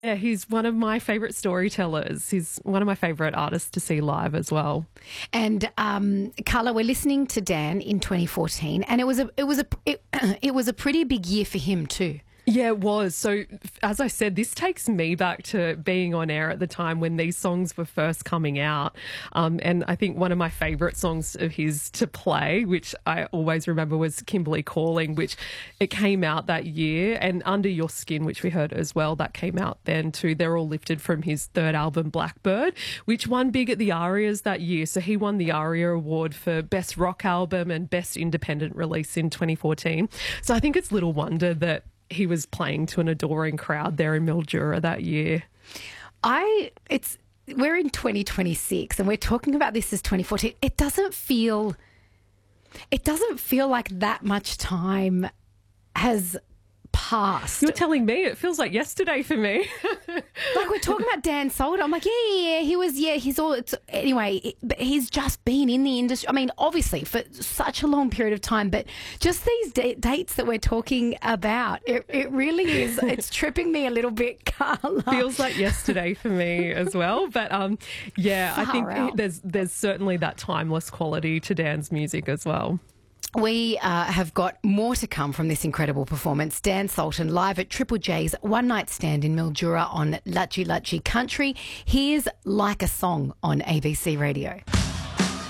Yeah, he's one of my favourite storytellers. He's one of my favourite artists to see live as well. And Carla, we're listening to Dan in 2014, and it was a pretty big year for him too. Yeah, it was. So, as I said, this takes me back to being on air at the time when these songs were first coming out. And I think one of my favourite songs of his to play, which I always remember, was Kimberly Calling, which it came out that year. And Under Your Skin, which we heard as well, that came out then too. They're all lifted from his third album, Blackbird, which won big at the ARIAs that year. So he won the ARIA Award for Best Rock Album and Best Independent Release in 2014. So I think it's little wonder that he was playing to an adoring crowd there in Mildura that year. We're in 2026 and we're talking about this as 2014. It doesn't feel like that much time has passed. You're telling me it feels like yesterday for me. Like we're talking about Dan Soder. I'm like, he's just been in the industry. I mean, obviously for such a long period of time, but just these dates that we're talking about, it really is. It's tripping me a little bit, Carla. Feels like yesterday for me as well. But yeah, I think there's certainly that timeless quality to Dan's music as well. We have got more to come from this incredible performance. Dan Sultan live at Triple J's One Night Stand in Mildura on Lachi Lachi Country. Here's Like a Song on ABC Radio.